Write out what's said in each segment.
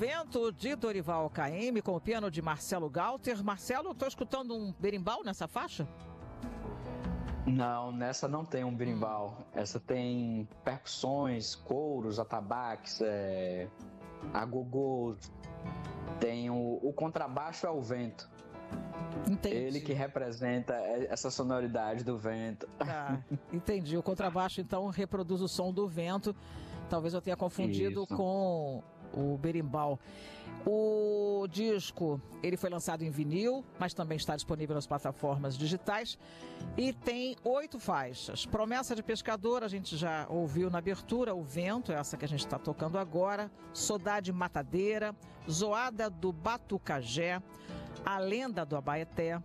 Vento, de Dorival Caymmi, com o piano de Marcelo Galter. Marcelo, estou escutando um berimbau nessa faixa? Não, nessa não tem um berimbau. Essa tem percussões, couros, atabaques, agogô. Tem o contrabaixo é o vento. Entendi. Ele que representa essa sonoridade do vento. Tá, entendi. O contrabaixo, então, reproduz o som do vento. Talvez eu tenha confundido com o berimbau. O disco, ele foi lançado em vinil, mas também está disponível nas plataformas digitais e tem 8 faixas. Promessa de Pescador, a gente já ouviu na abertura, O Vento, essa que a gente está tocando agora, Saudade Matadeira, Zoada do Batucajé, A Lenda do Abaeté,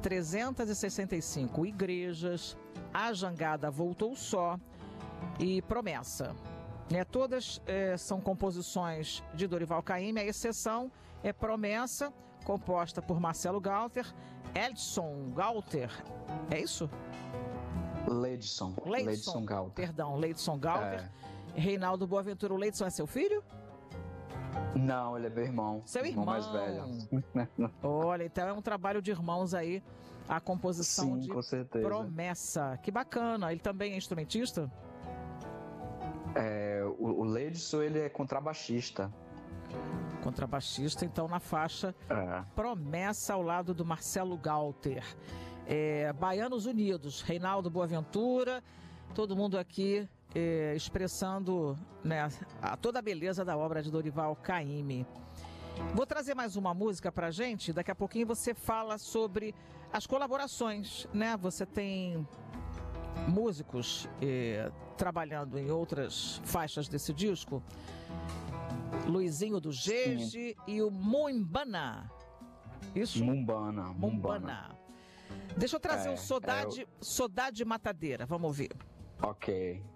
365 Igrejas, A Jangada Voltou Só e Promessa. Todas são composições de Dorival Caymmi, a exceção é Promessa, composta por Marcelo Galter, Edson Galter, é isso? Leidson Galter. Perdão, Leidson Galter. Reinaldo Boaventura. O Leidson é seu filho? Não, ele é meu irmão. Seu irmão mais velho. Olha, então é um trabalho de irmãos aí, a composição. Sim, de com certeza. Promessa. Que bacana. Ele também é instrumentista? O Leidson, ele é contrabaixista. Contrabaixista, então, na faixa Promessa, ao lado do Marcelo Galter. Baianos Unidos, Reinaldo Boaventura, todo mundo aqui expressando, né, toda a beleza da obra de Dorival Caymmi. Vou trazer mais uma música pra gente, daqui a pouquinho você fala sobre as colaborações, né? Você tem músicos trabalhando em outras faixas desse disco, Luizinho do Gege e o Mumbana. Isso? Mumbana. Deixa eu trazer o Saudade Matadeira, vamos ouvir. Ok.